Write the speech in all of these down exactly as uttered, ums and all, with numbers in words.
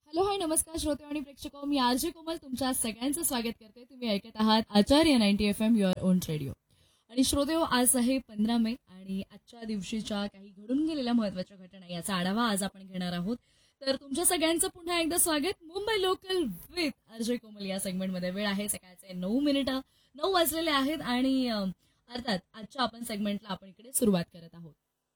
Hello hi नमस्कार श्रोते आणि प्रेक्षक मी आरजे कोमल तुमच्या सगळ्यांचं स्वागत करते. तुम्ही ऐकत आहात आचार्य ninety F am your on radio. आणि श्रोते आज आहे पंधरा मे आणि आजच्या दिवशीच्या काही घडून गेलेल्या महत्वाच्या घटना याचा आढावा आज आपण घेणार आहोत. तर तुमच्या सगळ्यांचं पुन्हा एकदा स्वागत मुंबई लोकल विथ आरजे कोमल या सेगमेंटमध्ये. वेळ आहे सकाळचे नऊ मिनिटं नऊ वाजलेले आहेत आणि अर्थात आजच्या आपण सेगमेंटला आपण इकडे सुरुवात करत आहोत.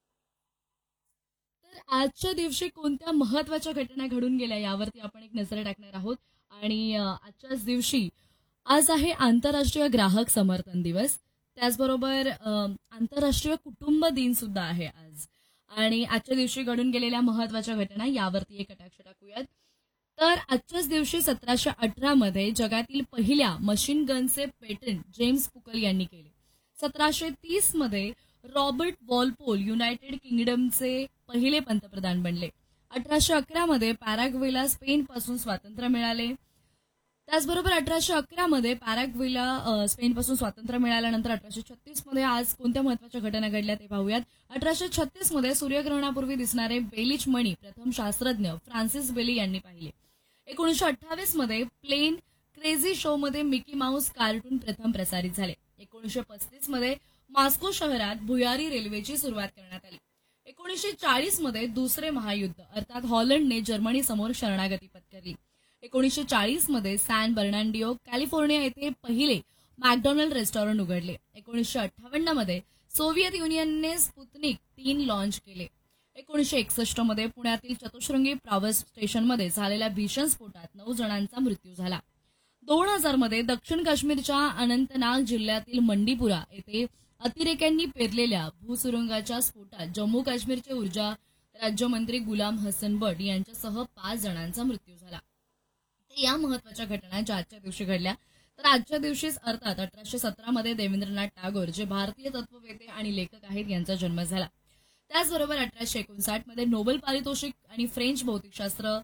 तर आजच्या दिवशी कोणत्या महत्वाच्या घटना घडून गेल्या यावरती आपण एक नजर टाकणार आहोत. आणि आजच्याच दिवशी आज आहे आंतरराष्ट्रीय ग्राहक समर्थन दिवस. त्याचबरोबर आंतरराष्ट्रीय कुटुंब दिन सुद्धा आहे आज. आणि आजच्या दिवशी घडून गेलेल्या महत्वाच्या घटना यावरती एक कटाक्ष टाकूयात. तर आजच्याच दिवशी सतराशे अठरा मध्ये जगातील पहिल्या मशीन गनचे पेटंट जेम्स पुकल यांनी केले. सतराशे तीस मध्ये रॉबर्ट वॉलपोल युनायटेड किंगडमचे पहिले पंतप्रधान बनले. अठराशे अकरा मध्ये पॅराग्वेला स्पेन पासून स्वातंत्र्य मिळाले. त्याचबरोबर अठराशे अकरा मध्ये पॅराग्वेला स्पेन पासून स्वातंत्र्य मिळाल्यानंतर अठराशे छत्तीस मध्ये आज कोणत्या महत्वाच्या घटना घडल्या ते पाहूयात. अठराशे छत्तीस मध्ये सूर्यग्रहणापूर्वी दिसणारे बेलिच मणी प्रथम शास्त्रज्ञ फ्रान्सिस बेली यांनी पाहिले. एकोणीसशे अठ्ठावीस मध्ये प्लेन क्रेझी शो मध्ये मिकी माऊस कार्टून प्रथम प्रसारित झाले. एकोणीसशे पस्तीस मध्ये मॉस्को शहरात भुयारी रेल्वेची सुरुवात करण्यात आली. एकोणीसशे चाळीस मध्ये दुसरे महायुद्ध अर्थात हॉलंडने जर्मनी समोर शरणागती पत्करली. एकोणीसशे चाळीस मध्ये सॅन बर्नांडिओ कॅलिफोर्निया येथे पहिले मॅकडॉनल्ड रेस्टॉरंट उघडले. एकोणीसशे अठ्ठावन्न मध्ये सोव्हिएत युनियनने स्पुतनिक तीन लॉन्च केले. एकोणीसशे एकसष्ट मध्ये पुण्यातील चतुश्रृंगी पॉवर स्टेशनमध्ये झालेल्या भीषण स्फोटात नऊ जणांचा मृत्यू झाला. दोन हजार मध्ये दक्षिण काश्मीरच्या अनंतनाग जिल्ह्यातील मंडीपुरा येथे अतिरेक्यांनी पेरलेल्या भूसुरुंगाच्या स्फोटात जम्मू काश्मीरचे ऊर्जा राज्यमंत्री गुलाम हसन बट यांच्यासह पाच जणांचा मृत्यू झाला. या महत्वाच्या घटना ज्या आजच्या दिवशी घडल्या. तर आजच्या दिवशीच अर्थात अठराशे सतरा मध्ये देवेंद्रनाथ टागोर जे भारतीय तत्ववेते आणि लेखक आहेत यांचा जन्म झाला. त्याचबरोबर अठराशे एकोणसाठ मध्ये नोबेल पारितोषिक आणि फ्रेंच भौतिकशास्त्र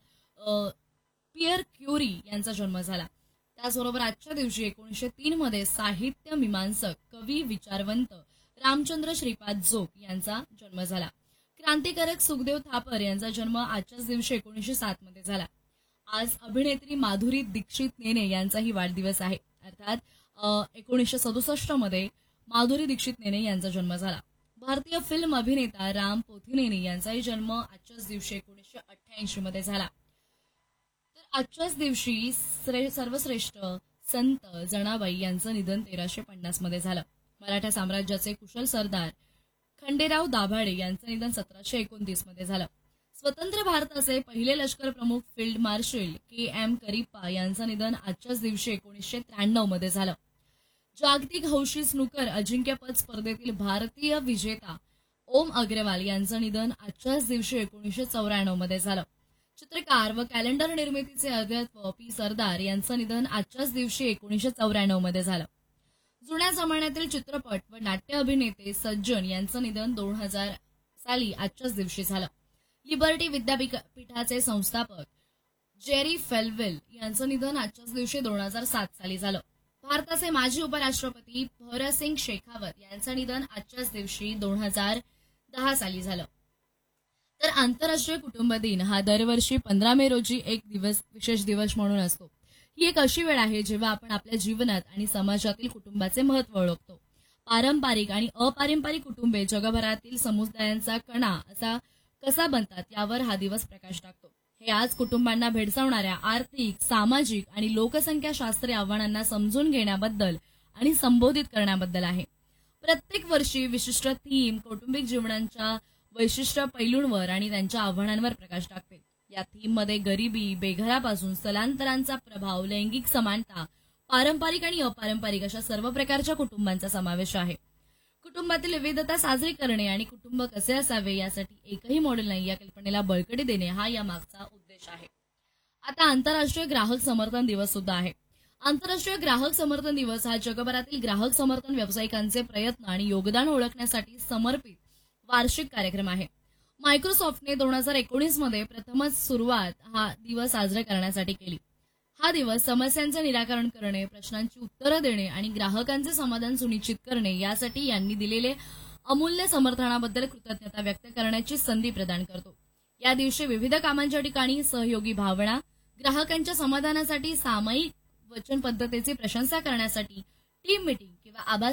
पियर क्युरी यांचा जन्म झाला. त्याचबरोबर आजच्या दिवशी एकोणीसशे तीन मध्ये साहित्य मीमांसक कवी विचारवंत रामचंद्र श्रीपाद जोग यांचा जन्म झाला. क्रांतिकारक सुखदेव थापर यांचा जन्म आजच्याच दिवशी एकोणीसशे सात मध्ये झाला. आज अभिनेत्री माधुरी दीक्षित नेने यांचाही वाढदिवस आहे. अर्थात एकोणीसशे सदुसष्ट मध्ये माधुरी दीक्षित नेने यांचा जन्म झाला. भारतीय फिल्म अभिनेता राम पोथिनेनी यांचाही जन्म आजच्याच दिवशी एकोणीसशे अठ्ठ्याऐंशी मध्ये झाला. तर आजच्याच दिवशी सर्वश्रेष्ठ संत जनाबाई यांचं निधन तेराशे पन्नास मध्ये झालं. मराठा साम्राज्याचे कुशल सरदार खंडेराव दाभाडे यांचं निधन सतराशे एकोणतीस मध्ये झालं. स्वतंत्र भारताचे पहिले लष्कर प्रमुख फील्ड मार्शल के एम करिप्पा यांचं निधन आजच्याच दिवशी एकोणीसशे त्र्याण्णव मध्ये झालं. जागतिक हौशी स्नूकर अजिंक्यपद स्पर्धेतील भारतीय विजेता ओम अग्रवाल यांचं निधन आजच्याच दिवशी एकोणीसशे चौऱ्याण्णव मध्ये झालं. चित्रकार व कॅलेंडर निर्मितीचे अध्यक्ष पी सरदार यांचं निधन आजच्याच दिवशी एकोणीसशे चौऱ्याण्णव मध्ये झालं. जुन्या जमान्यातील चित्रपट व नाट्य अभिनेते सज्जन यांचं निधन दोन हजार साली आजच्याच दिवशी झालं. लिबर्टी विद्यापीठाचे संस्थापक जेरी फेल्वेल यांचं निधन आजच्याच दिवशी दोन हजार सात साली झालं. भारताचे माजी उपराष्ट्रपती भगतसिंग शेखावत यांचं निधन आजच्याच दिवशी दोन हजार दहा साली झालं. तर आंतरराष्ट्रीय कुटुंब दिन हा दरवर्षी पंधरा मे रोजी एक दिवस विशेष दिवस म्हणून असतो. ही एक अशी वेळ आहे जेव्हा आपण आपल्या जीवनात आणि समाजातील कुटुंबाचे महत्व ओळखतो. पारंपरिक आणि अपारंपरिक कुटुंबे जगभरातील समुदायांचा कणा असा कसा बनतात यावर हा दिवस प्रकाश टाकतो. हे आज कुटुंबांना भेडसावणाऱ्या आर्थिक, सामाजिक आणि लोकसंख्या शास्त्रीय आव्हानांना समजून घेण्याबद्दल आणि संबोधित करण्याबद्दल आहे. प्रत्येक वर्षी विशिष्ट थीम कौटुंबिक जीवनाच्या वैशिष्ट्य पैलूंवर आणि त्यांच्या आव्हानांवर प्रकाश टाकते. या थीममध्ये गरिबी, बेघरापासून स्थलांतरांचा प्रभाव, लैंगिक समानता, पारंपरिक आणि अपारंपरिक अशा सर्व प्रकारच्या कुटुंबांचा समावेश आहे. कुटुंबातील विविधता साजरी करणे आणि कुटुंब कसे असावे यासाठी एकही मॉडेल नाही या कल्पनेला बळकटी देणे हा या मागचा उद्देश आहे. आता आंतरराष्ट्रीय ग्राहक समर्थन दिवस सुद्धा आहे. आंतरराष्ट्रीय ग्राहक समर्थन दिवस हा जगभरातील ग्राहक समर्थन व्यावसायिकांचे प्रयत्न आणि योगदान ओळखण्यासाठी समर्पित वार्षिक कार्यक्रम आहे. मायक्रोसॉफ्टने दोन हजार एकोणीस मध्ये प्रथमच सुरुवात हा दिवस साजरा करण्यासाठी केली. हा दिवस समस्यांचे निराकरण करणे, प्रश्नांची उत्तरं देणे आणि ग्राहकांचे समाधान सुनिश्चित करणे यासाठी यांनी दिलेले अमूल्य समर्थनाबद्दल कृतज्ञता व्यक्त करण्याची संधी प्रदान करतो. या दिवशी विविध कामांच्या ठिकाणी सहयोगी भावना, ग्राहकांच्या समाधानासाठी सामायिक वचन पद्धतीची प्रशंसा करण्यासाठी टीम मीटिंग किंवा आभासी